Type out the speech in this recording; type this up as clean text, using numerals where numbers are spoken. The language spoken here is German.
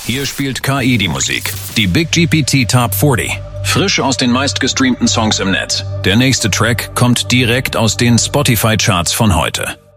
Hier spielt KI die Musik. Die Big GPT Top 40. Frisch aus den meistgestreamten Songs im Netz. Der nächste Track kommt direkt aus den Spotify-Charts von heute.